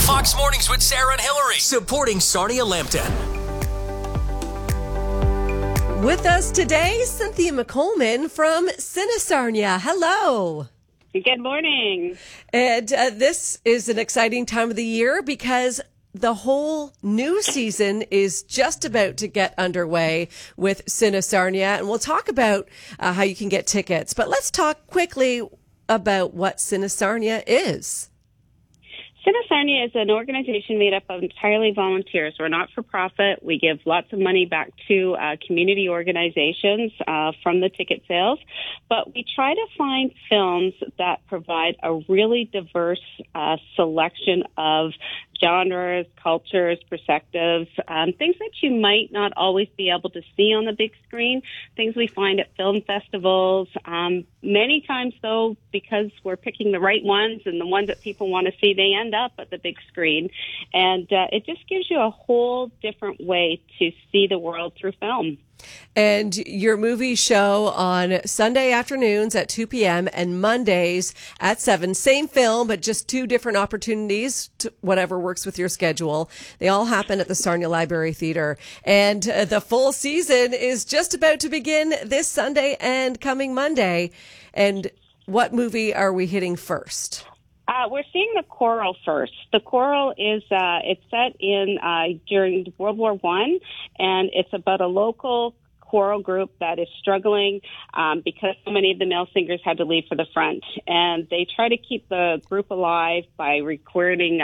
Fox Mornings with Sarah and Hillary, supporting Sarnia Lambton. With us today, Cynthia McColeman from Cinesarnia. Hello. Good morning. And this is an exciting time of the year because the whole new season is just about to get underway with Cinesarnia. And we'll talk about how you can get tickets. But let's talk quickly about what Cinesarnia is. Cinesarnia is an organization made up of entirely volunteers. We're not for profit. We give lots of money back to community organizations from the ticket sales. But we try to find films that provide a really diverse selection of genres, cultures, perspectives, things that you might not always be able to see on the big screen, things we find at film festivals. Many times, though, because we're picking the right ones and the ones that people want to see, they end up at the big screen. And it just gives you a whole different way to see the world through film. And your movie show on Sunday afternoons at 2 p.m. and Mondays at 7. Same film, but just two different opportunities, to whatever works with your schedule. They all happen at the Sarnia Library Theatre. And the full season is just about to begin this Sunday and coming Monday. And what movie are we hitting first? We're seeing The Coral first. The Coral is it's set in during World War I, and it's about a local choral group that is struggling because so many of the male singers had to leave for the front. And they try to keep the group alive by recruiting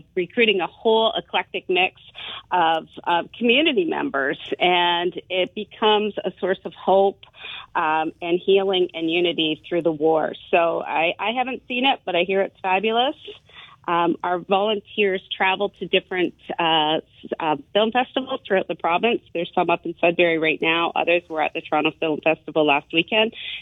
a whole eclectic mix of community members. And it becomes a source of hope and healing and unity through the war. So I haven't seen it, but I hear it's fabulous. Our volunteers travel to different film festivals throughout the province. There's some up in Sudbury right now. Others were at the Toronto Film Festival last weekend.